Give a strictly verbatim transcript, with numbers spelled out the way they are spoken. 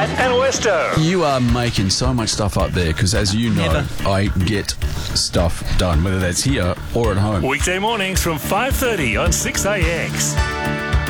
Pat and Westo. You are making so much stuff up there because, as you know, Never. I get stuff done, whether that's here or at home. Weekday mornings from five thirty on six A X.